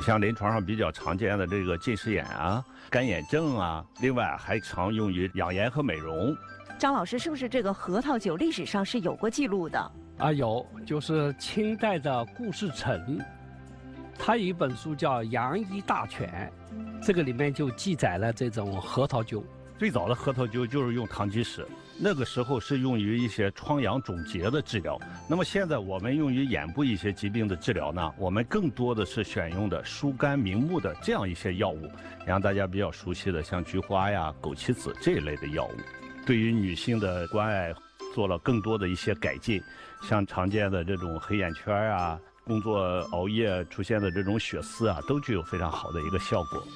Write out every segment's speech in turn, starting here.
像临床上比较常见的这个近视眼啊、干眼症啊，另外还常用于养颜和美容。 张老师，是不是这个核桃酒历史上是有过记录的？ 有，就是清代的顾世成，他有一本书叫《洋医大全》，这个里面就记载了这种核桃酒。 最早的核桃酒就是用糖基石，那个时候是用于一些疮疡肿结的治疗。那么现在我们用于眼部一些疾病的治疗呢，我们更多的是选用的疏肝明目的这样一些药物，让大家比较熟悉的像菊花呀、枸杞子这一类的药物，对于女性的关爱做了更多的一些改进，像常见的这种黑眼圈啊、工作熬夜出现的这种血丝啊，都具有非常好的一个效果。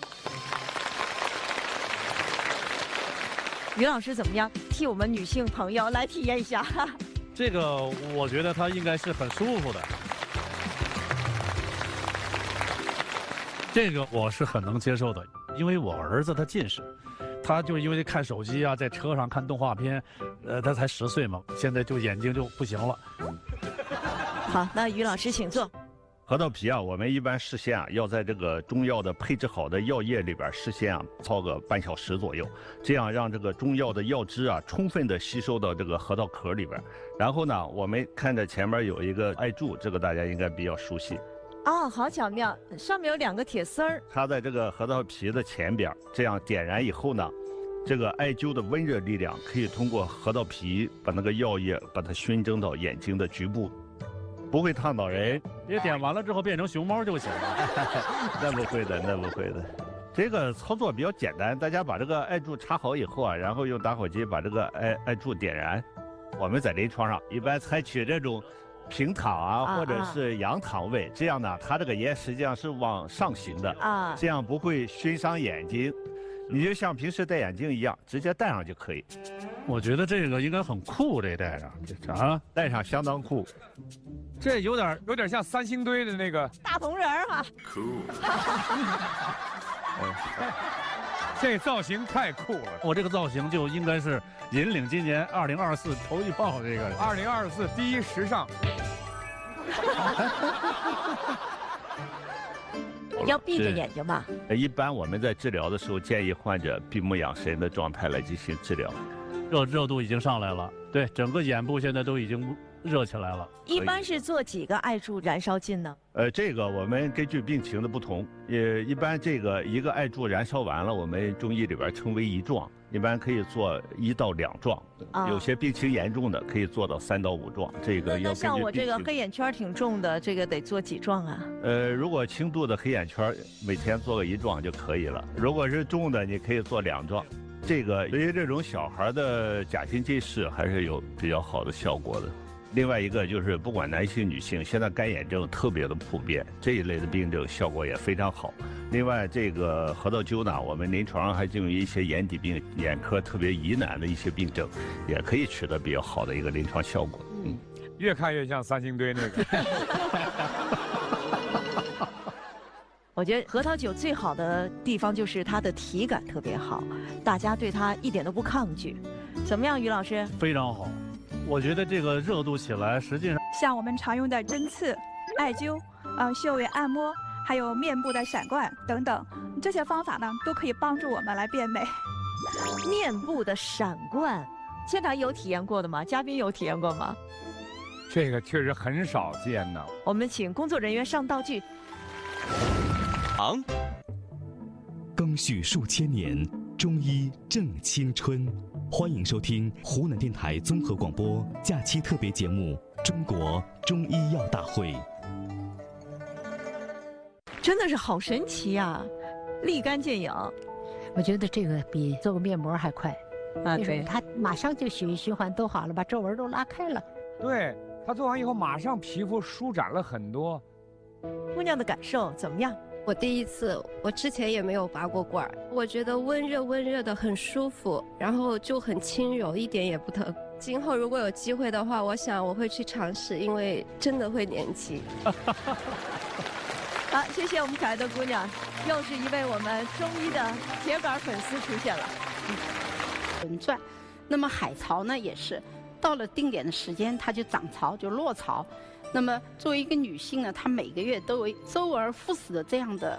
于老师怎么样？替我们女性朋友来体验一下。 这个我觉得它应该是很舒服的。这个我是很能接受的，因为我儿子他近视，他就因为看手机啊，在车上看动画片，他才10岁嘛，现在就眼睛就不行了。 好，那于老师请坐。 核桃皮啊，我们一般事先啊要在这个中药的配置好的药液里边事先啊泡个半小时左右，这样让这个中药的药汁啊充分的吸收到这个核桃壳里边。然后呢，我们看着前面有一个艾柱，这个大家应该比较熟悉。 哦，好巧妙，上面有2个铁丝儿， 插在这个核桃皮的前边，这样点燃以后呢，这个艾灸的温热力量可以通过核桃皮把那个药液把它熏蒸到眼睛的局部。不会烫到人， 别点完了之后变成熊猫就行了。 那不会的，那不会的。这个操作比较简单，大家把这个艾柱插好以后啊，然后用打火机把这个艾柱点燃。我们在临床上一般采取这种平躺啊，或者是仰躺位，这样呢，它这个烟实际上是往上行的啊，这样不会熏伤眼睛。你就像平时戴眼镜一样，直接戴上就可以。 我觉得这个应该很酷，这戴上啊， 戴上相当酷。 这有点像三星堆的那个大铜人儿哈。 酷。这造型太酷了！我这个造型就应该是引领今年2024头一炮这个2024第一时尚。 要闭着眼睛吧？ 一般我们在治疗的时候建议患者闭目养神的状态来进行治疗。 热度已经上来了，对，整个眼部现在都已经热起来了。 一般是做几个艾柱燃烧尽呢？ 这个我们根据病情的不同，一般这个一个艾柱燃烧完了，我们中医里边称为1壮，一般可以做1到2壮，有些病情严重的可以做到3到5壮。这个要那像我这个黑眼圈挺重的，这个得做几壮啊？ 如果轻度的黑眼圈，每天做个1壮就可以了。如果是重的，你可以做2壮。这个对于这种小孩的假性近视还是有比较好的效果的。另外一个就是不管男性女性，现在干眼症特别的普遍，这一类的病症效果也非常好。另外这个核桃灸呢，我们临床上还用于一些眼底病、眼科特别疑难的一些病症，也可以取得比较好的一个临床效果。 越看越像三星堆那个。 我觉得核桃酒最好的地方就是它的体感特别好，大家对它一点都不抗拒。怎么样，于老师？ 非常好，我觉得这个热度起来，实际上像我们常用的针刺、艾灸、穴位按摩，还有面部的闪灌等等，这些方法呢都可以帮助我们来变美。 面部的闪灌，现场有体验过的吗？嘉宾有体验过吗？ 这个确实很少见呢。 我们请工作人员上道具。 更续数千年，中医正青春。欢迎收听湖南电台综合广播假期特别节目《中国中医药大会》。 真的是好神奇啊，立竿见影。 我觉得这个比做个面膜还快啊！对， 它马上就血液循环都好了，把皱纹都拉开了。 对，它做完以后马上皮肤舒展了很多。 姑娘的感受怎么样？ 我第一次，我之前也没有拔过罐儿，我觉得温热的很舒服，然后就很轻柔，一点也不疼。今后如果有机会的话，我想我会去尝试，因为真的会年轻。 好，谢谢我们可爱的姑娘，又是一位我们中医的铁杆粉丝出现了。 轮转，那么海草呢也是，到了定点的时间它就长草就落草。那么作为一个女性呢，她每个月都有周而复始的这样的